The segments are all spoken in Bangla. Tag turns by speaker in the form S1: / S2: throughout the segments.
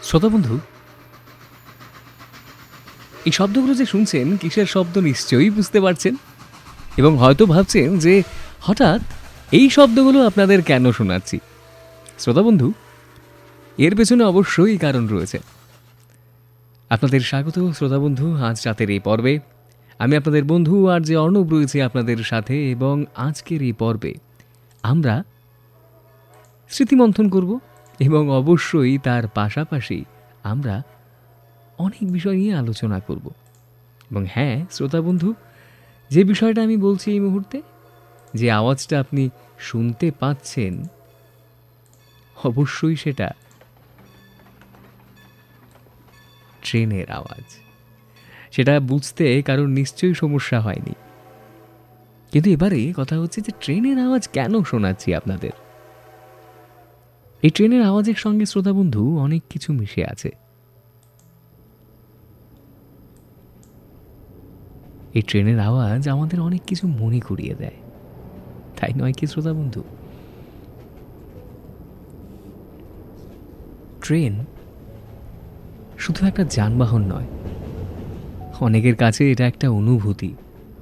S1: শ্রোতা বন্ধু, এই শব্দগুলো যে শুনছেন কিসের শব্দ নিশ্চয়ই বুঝতে পারছেন এবং হয়তো ভাবছেন যে হঠাৎ এই শব্দগুলো আপনাদের কেন শোনাচ্ছি। শ্রোতা বন্ধু, এর পেছনে অবশ্যই কারণ রয়েছে। আপনাদের স্বাগত শ্রোতা বন্ধু আজ রাতের এই পর্বে। আমি আপনাদের বন্ধু আর যে অর্ণব রয়েছে আপনাদের সাথে, এবং আজকের এই পর্বে আমরা স্মৃতিমন্থন করব এবং অবশ্যই তার পাশাপাশি আমরা অনেক বিষয় নিয়ে আলোচনা করব। এবং হ্যাঁ শ্রোতা বন্ধু, যে বিষয়টা আমি বলছি এই মুহূর্তে, যে আওয়াজটা আপনি শুনতে পাচ্ছেন, অবশ্যই সেটা ট্রেনের আওয়াজ। সেটা বুঝতে কারোর নিশ্চয়ই সমস্যা হয়নি, কিন্তু এবারে কথা হচ্ছে যে ট্রেনের আওয়াজ কেন শোনাচ্ছি আপনাদের। এই ট্রেনের আওয়াজের সঙ্গে শ্রোতা বন্ধু অনেক কিছু মিশে আছে। এই ট্রেনের আওয়াজ আমাদের অনেক কিছু মনে করিয়ে দেয়, তাই নয় কি শ্রোতা বন্ধু? ট্রেন শুধু একটা যানবাহন নয়, অনেকের কাছে এটা একটা অনুভূতি।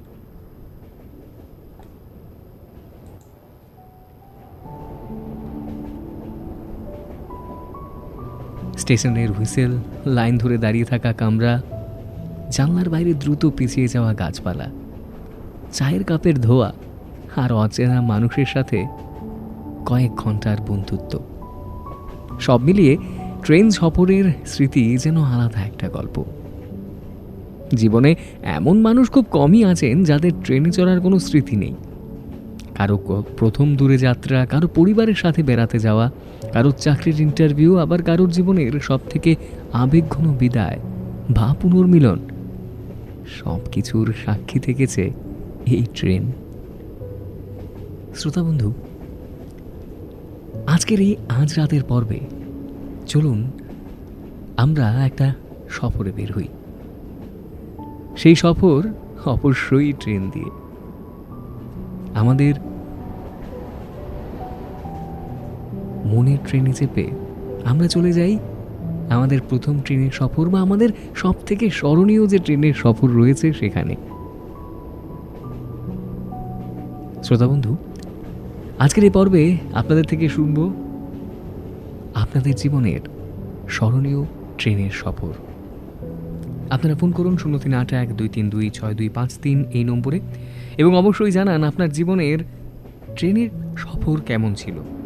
S1: স্টেশনের হুইসেল, লাইন ধরে দাঁড়িয়ে থাকা কামরা, জানলার বাইরে দ্রুত পিছিয়ে যাওয়া গাছপালা, চায়ের কাপের ধোয়া আর অচেনা মানুষের সাথে কয়েক ঘন্টার বন্ধুত্ব, সব মিলিয়ে ট্রেন সফরের স্মৃতি যেন আলাদা একটা গল্প। জীবনে এমন মানুষ খুব কমই আছেন যাদের ট্রেনে চড়ার কোনো স্মৃতি নেই। কারো প্রথম দূরে যাত্রা, কারো পরিবারের সাথে বেড়াতে যাওয়া, কারোর চাকরির ইন্টারভিউ, আবার কারোর জীবনের সব থেকে আবেগঘন বিদায় বা পুনর্মিলন, সব কিছুর সাক্ষী থেকেছে এই ট্রেন। শ্রোতা বন্ধু, আজকের এই আজ রাতের পর্বে চলুন আমরা একটা সফরে বের হই। সেই সফর অবশ্যই ট্রেন দিয়ে। আমাদের মনের ট্রেনে চেপে আমরা চলে যাই আমাদের প্রথম ট্রেনের সফর, বা আমাদের সব থেকে স্মরণীয় যে ট্রেনের সফর রয়েছে সেখানে। শ্রোতা বন্ধু, আজকের এই পর্বে আপনাদের থেকে শুনব আপনাদের জীবনের স্মরণীয় ট্রেনের সফর। আপনারা ফোন করুন 0381232625 এই নম্বরে, এবং অবশ্যই জানান আপনার জীবনের ট্রেনের সফর কেমন ছিল।